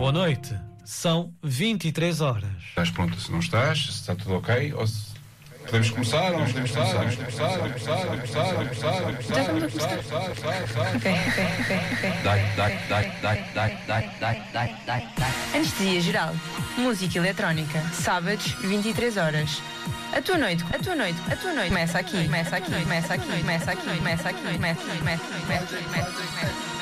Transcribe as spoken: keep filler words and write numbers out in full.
Boa noite. São vinte e três horas. Estás pronto? Se não estás, se está tudo ok, ou se... Podemos começar, ou não podemos começar, podemos começar, podemos começar, podemos começar, podemos começar, podemos Já estamos a começar. Ok, ok, ok, ok. Dai, dai, dai, dai, dai, dai, dai, dai, dai, dai. Anestesia geral. Música eletrónica. Sábados, vinte e três horas. A tua noite, a tua noite, a tua noite. Começa aqui, começa aqui, começa aqui, começa aqui, começa aqui, começa aqui, começa aqui, começa aqui, começa aqui.